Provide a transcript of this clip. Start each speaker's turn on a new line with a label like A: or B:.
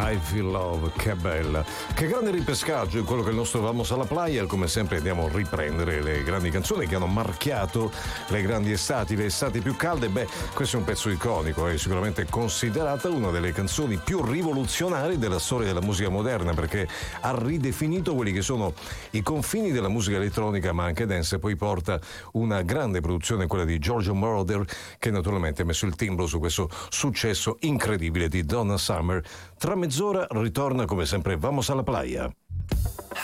A: I Feel Love, che bella, che grande ripescaggio in quello che è il nostro Vamos alla Playa. Come sempre andiamo a riprendere le grandi canzoni che hanno marchiato le grandi estati, le estati più calde. Beh, questo è un pezzo iconico, è sicuramente considerata una delle canzoni più rivoluzionarie della storia della musica moderna, perché ha ridefinito quelli che sono i confini della musica elettronica ma anche dance, e poi porta una grande produzione, quella di Giorgio Moroder, che naturalmente ha messo il timbro su questo successo incredibile di Donna Summer. Tra mezz'ora ritorna come sempre Vamos alla Playa.